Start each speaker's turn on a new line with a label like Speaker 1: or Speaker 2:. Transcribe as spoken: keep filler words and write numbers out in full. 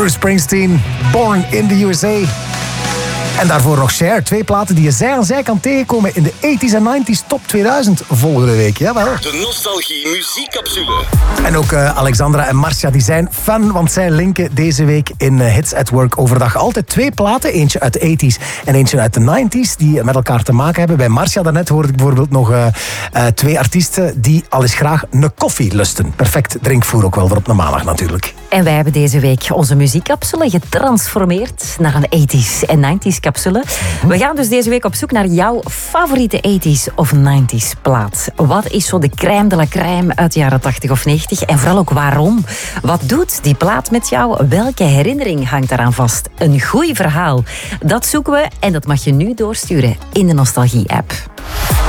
Speaker 1: Bruce Springsteen, Born in the U S A. En daarvoor nog Cher. Twee platen die je zij aan zij kan tegenkomen in de tachtiger en negentiger Top tweeduizend volgende week. Jawel.
Speaker 2: De Nostalgie Muziekcapsule.
Speaker 1: En ook uh, Alexandra en Marcia die zijn fan, want zij linken deze week in uh, Hits at Work overdag altijd twee platen. Eentje uit de tachtiger en eentje uit de negentiger die met elkaar te maken hebben. Bij Marcia daarnet hoorde ik bijvoorbeeld nog uh, uh, twee artiesten die al eens graag een koffie lusten. Perfect drinkvoer ook wel voor op een maandag natuurlijk.
Speaker 3: En wij hebben deze week onze muziekcapsule getransformeerd naar een tachtiger en negentiger capsule. We gaan dus deze week op zoek naar jouw favoriete tachtiger of negentiger plaat. Wat is zo de crème de la crème uit de jaren tachtig of negentig? En vooral ook waarom? Wat doet die plaat met jou? Welke herinnering hangt daaraan vast? Een goed verhaal. Dat zoeken we en dat mag je nu doorsturen in de Nostalgie-app.